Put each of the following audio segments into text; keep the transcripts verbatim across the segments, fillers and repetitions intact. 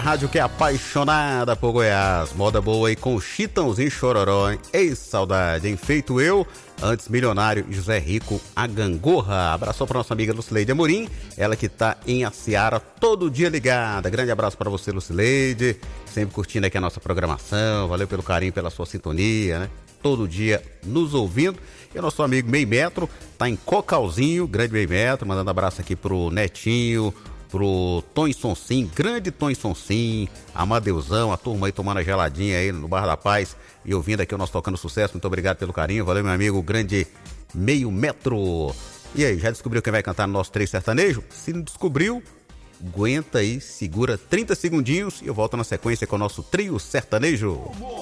Rádio que é apaixonada por Goiás, moda boa e com Chitãozinho Chororó, hein? Ei, saudade, hein? Feito eu, antes Milionário e José Rico, a Gangorra. Abraço pra nossa amiga Lucileide Amorim, ela que tá em Aciara todo dia ligada. Grande abraço pra você, Lucileide, sempre curtindo aqui a nossa programação, valeu pelo carinho, pela sua sintonia, né? Todo dia nos ouvindo. E o nosso amigo Meio Metro tá em Cocalzinho, grande Meio Metro, mandando abraço aqui pro Netinho, pro Tom Sonsim, grande Tom Sonsim, Amadeusão, a turma aí tomando a geladinha aí no Bar da Paz e ouvindo aqui o nosso Tocando Sucesso. Muito obrigado pelo carinho, valeu meu amigo, grande Meio Metro. E aí, já descobriu quem vai cantar no nosso Trio Sertanejo? Se não descobriu, aguenta aí, segura trinta segundinhos e eu volto na sequência com o nosso Trio Sertanejo.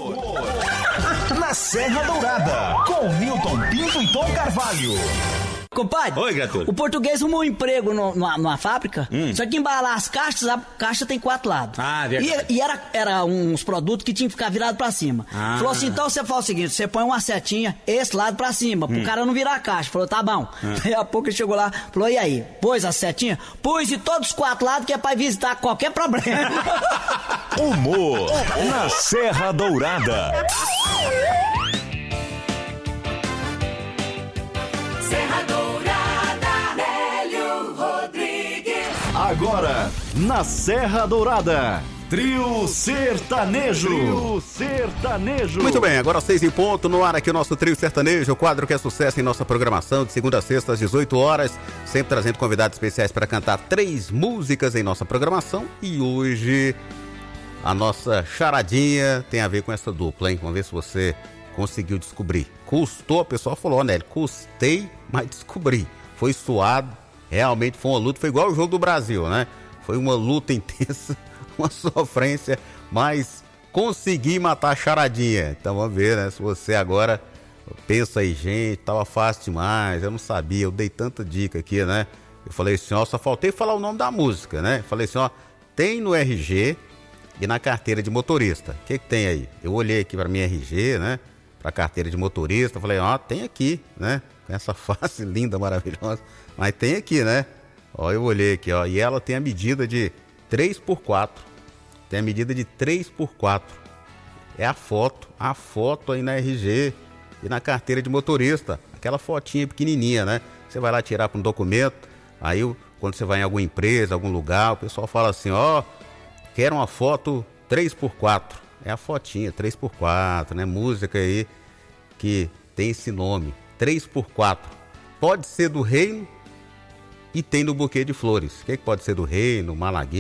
Na Serra Dourada, com Milton Pinto e Tom Carvalho. Compadre, oi, Gato. O português arrumou um emprego no, numa, numa fábrica, hum. só que embalar as caixas, a caixa tem quatro lados. Ah, verdade. E, e era, era uns produtos que tinham que ficar virado pra cima. Ah. Falou assim, então você faz o seguinte, você põe uma setinha, esse lado pra cima, hum. pro cara não virar a caixa. Falou, tá bom. Ah. Daí a pouco ele chegou lá, falou, e aí? Pôs a setinha? Pôs de todos os quatro lados que é pra visitar qualquer problema. Humor na Serra Dourada. Agora, na Serra Dourada, Trio Sertanejo. Trio Sertanejo. Muito bem, agora seis em ponto, no ar aqui o nosso Trio Sertanejo, o quadro que é sucesso em nossa programação, de segunda a sexta às dezoito horas, sempre trazendo convidados especiais para cantar três músicas em nossa programação. E hoje, a nossa charadinha tem a ver com essa dupla, hein? Vamos ver se você conseguiu descobrir. Custou, a pessoa falou, né? Custei, mas descobri. Foi suado. Realmente foi uma luta, foi igual o jogo do Brasil, né? Foi uma luta intensa, uma sofrência, mas consegui matar a charadinha. Então vamos ver, né? Se você agora pensa aí, gente, tava fácil demais, eu não sabia, eu dei tanta dica aqui, né? Eu falei assim, ó, só faltei falar o nome da música, né? Falei assim, ó, tem no R G e na carteira de motorista. O que que tem aí? Eu olhei aqui pra minha R G, né? Pra carteira de motorista, falei, ó, tem aqui, né? Com essa face linda, maravilhosa. Mas tem aqui, né? Ó, eu olhei aqui, ó. E ela tem a medida de três por quatro. Tem a medida de três por quatro. É a foto. A foto aí na R G e na carteira de motorista. Aquela fotinha pequenininha, né? Você vai lá tirar para um documento. Aí, quando você vai em alguma empresa, algum lugar, o pessoal fala assim, ó, quero uma foto três por quatro. É a fotinha, três por quatro, né? Música aí que tem esse nome. três por quatro. Pode ser do reino e tem no buquê de flores. O que, que pode ser do reino, malagueta?